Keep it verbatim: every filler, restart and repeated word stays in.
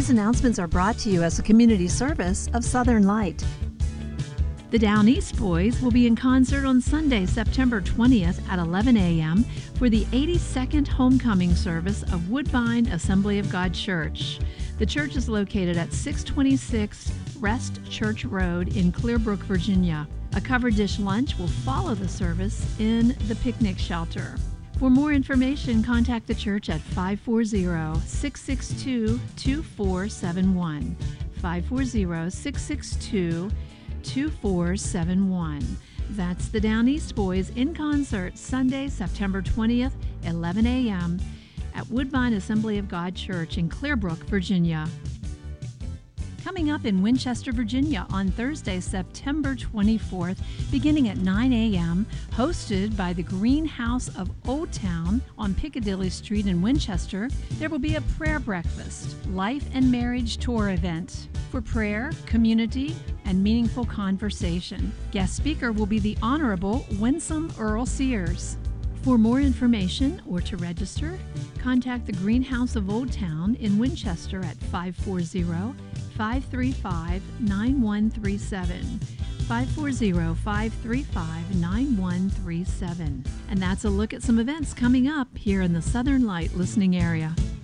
These announcements are brought to you as a community service of Southern Light. The Down East Boys will be in concert on Sunday, September twentieth at eleven a.m. for the eighty-second homecoming service of Woodbine Assembly of God Church. The church is located at six twenty-six Rest Church Road in Clearbrook, Virginia. A covered dish lunch will follow the service in the picnic shelter. For more information, contact the church at five four zero, six six two, two four seven one. five four zero, six six two, two four seven one. That's the Down East Boys in concert Sunday, September twentieth, eleven a.m. at Woodbine Assembly of God Church in Clearbrook, Virginia. Coming up in Winchester, Virginia on Thursday, September twenty-fourth, beginning at nine a.m., hosted by the Greenhouse of Old Town on Piccadilly Street in Winchester, there will be a prayer breakfast, life and marriage tour event for prayer, community, and meaningful conversation. Guest speaker will be the Honorable Winsome Earl Sears. For more information or to register, contact the Greenhouse of Old Town in Winchester at five four zero, five three five, nine one three seven. five four zero, five three five, nine one three seven. And that's a look at some events coming up here in the Southern Light listening area.